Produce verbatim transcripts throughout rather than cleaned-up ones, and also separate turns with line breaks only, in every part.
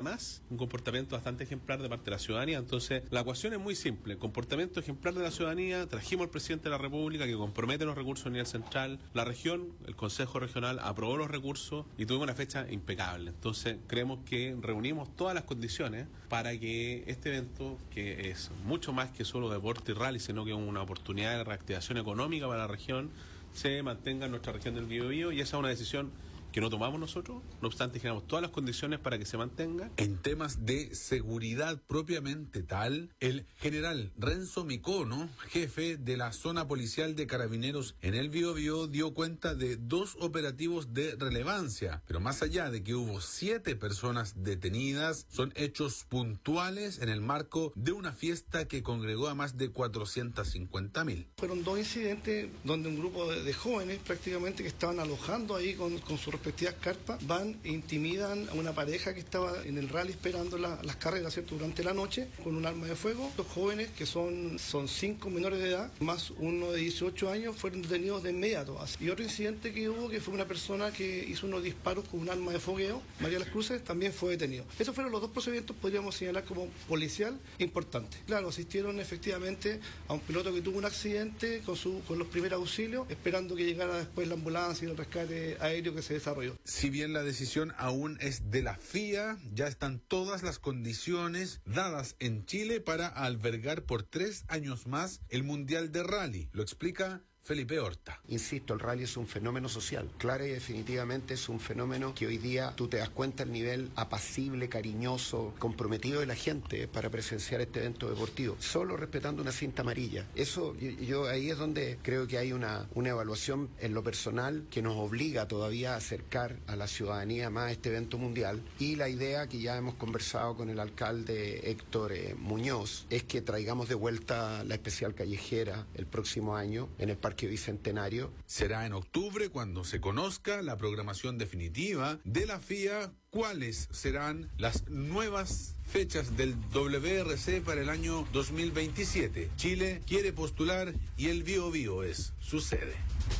más un comportamiento bastante ejemplar de parte de la ciudadanía. Entonces, la ecuación es muy simple. Comportamiento ejemplar de la ciudadanía, trajimos al presidente de la República que compromete los recursos a nivel central, la región, el Consejo Regional aprobó los recursos y tuvimos una fecha impecable. Entonces, creemos que reunimos todas las condiciones para que este evento, que es mucho más que solo deporte y rally, sino que es una oportunidad de reactivación económica para la región, se mantenga en nuestra región del Biobío, y esa es una decisión que no tomamos nosotros, no obstante generamos todas las condiciones para que se mantenga.
En temas de seguridad propiamente tal, el general Renzo Micono, jefe de la zona policial de Carabineros en el Biobío, dio cuenta de dos operativos de relevancia, pero más allá de que hubo siete personas detenidas, son hechos puntuales en el marco de una fiesta que congregó a más de cuatrocientos cincuenta mil.
Fueron dos incidentes donde un grupo de, de jóvenes prácticamente que estaban alojando ahí con, con su respectivas carpas, van e intimidan a una pareja que estaba en el rally esperando la, las carreras, ¿cierto?, durante la noche, con un arma de fuego. Los jóvenes, que son, son cinco menores de edad, más uno de dieciocho años, fueron detenidos de inmediato. Y otro incidente que hubo, que fue una persona que hizo unos disparos con un arma de fogueo, María Las Cruces, también fue detenido. Esos fueron los dos procedimientos, podríamos señalar como policial, importantes. Claro, asistieron efectivamente a un piloto que tuvo un accidente con, su, con los primeros auxilios, esperando que llegara después la ambulancia y el rescate aéreo que se desarrolló.
Si bien la decisión aún es de la F I A, ya están todas las condiciones dadas en Chile para albergar por tres años más el Mundial de Rally. Lo explica Felipe Horta.
Insisto, el rally es un fenómeno social. Clara y definitivamente es un fenómeno que hoy día tú te das cuenta el nivel apacible, cariñoso, comprometido de la gente para presenciar este evento deportivo, solo respetando una cinta amarilla. Eso, yo, yo ahí es donde creo que hay una, una evaluación en lo personal que nos obliga todavía a acercar a la ciudadanía más a este evento mundial, y la idea que ya hemos conversado con el alcalde Héctor eh, Muñoz es que traigamos de vuelta la especial callejera el próximo año en el Parque Bicentenario.
Será en octubre cuando se conozca la programación definitiva de la F I A, cuáles serán las nuevas fechas del W R C para el año dos mil veintisiete. Chile quiere postular y el Biobío es su sede.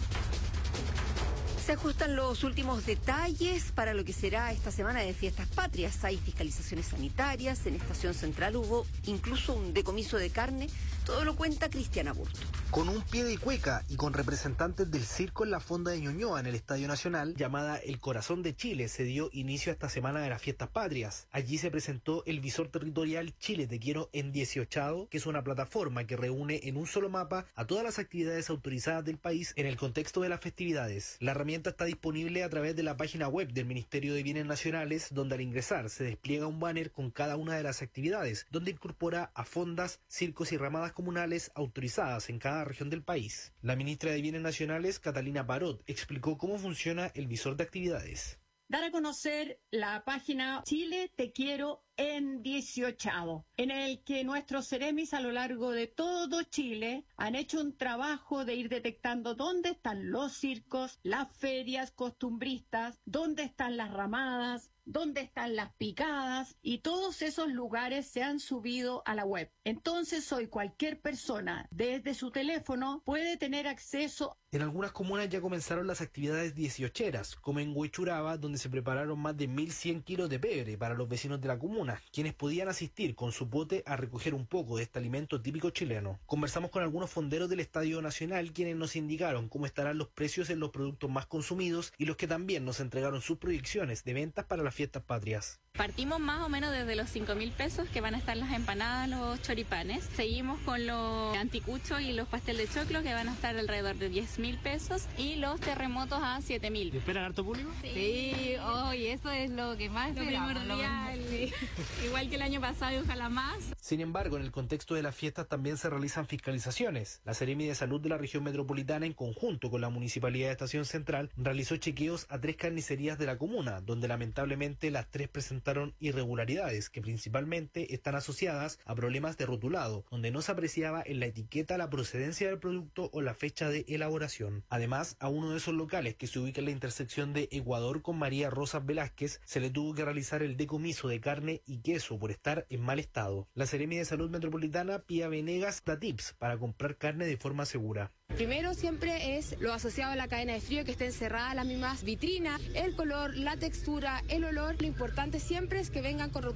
Se ajustan los últimos detalles para lo que será esta semana de fiestas patrias. Hay fiscalizaciones sanitarias, en Estación Central hubo incluso un decomiso de carne. Todo lo cuenta Cristian Aburto.
Con un pie de cueca y con representantes del circo en la Fonda de Ñuñoa en el Estadio Nacional, llamada El Corazón de Chile, se dio inicio a esta semana de las fiestas patrias. Allí se presentó el visor territorial Chile Te Quiero en dieciocho, que es una plataforma que reúne en un solo mapa a todas las actividades autorizadas del país en el contexto de las festividades. La herramienta está disponible a través de la página web del Ministerio de Bienes Nacionales, donde al ingresar se despliega un banner con cada una de las actividades, donde incorpora a fondas, circos y ramadas comunales autorizadas en cada región del país. La ministra de Bienes Nacionales, Catalina Parot, explicó cómo funciona el visor de actividades.
Dar a conocer la página Chile Te Quiero en dieciocho, en el que nuestros seremis a lo largo de todo Chile han hecho un trabajo de ir detectando dónde están los circos, las ferias costumbristas, dónde están las ramadas, dónde están las picadas, y todos esos lugares se han subido a la web. Entonces hoy cualquier persona desde su teléfono puede tener acceso.
En algunas comunas ya comenzaron las actividades dieciocheras, como en Huechuraba, donde se prepararon más de mil cien kilos de pebre para los vecinos de la comuna, quienes podían asistir con su bote a recoger un poco de este alimento típico chileno. Conversamos con algunos fonderos del Estadio Nacional, quienes nos indicaron cómo estarán los precios en los productos más consumidos y los que también nos entregaron sus proyecciones de ventas para las fiestas patrias.
Partimos más o menos desde los cinco mil pesos, que van a estar las empanadas, los choripanes. Seguimos con los anticuchos y los pastel de choclo, que van a estar alrededor de diez mil pesos, y los terremotos a siete mil.
¿Y esperan harto público?
Sí, sí, oh, y eso es lo que más lo primordial. Sí. Igual que el año pasado y ojalá más.
Sin embargo, en el contexto de las fiestas también se realizan fiscalizaciones. La Seremi de Salud de la región metropolitana, en conjunto con la Municipalidad de Estación Central, realizó chequeos a tres carnicerías de la comuna, donde lamentablemente las tres presentaron irregularidades que principalmente están asociadas a problemas de rotulado, donde no se apreciaba en la etiqueta la procedencia del producto o la fecha de elaboración. Además, a uno de esos locales, que se ubica en la intersección de Ecuador con María Rosas Velázquez, se le tuvo que realizar el decomiso de carne y queso por estar en mal estado. La Seremi de Salud Metropolitana, Pía Venegas, da tips para comprar carne de forma segura.
Primero siempre es lo asociado a la cadena de frío, que estén cerradas las mismas vitrinas, el color, la textura, el olor. Lo importante siempre es que vengan con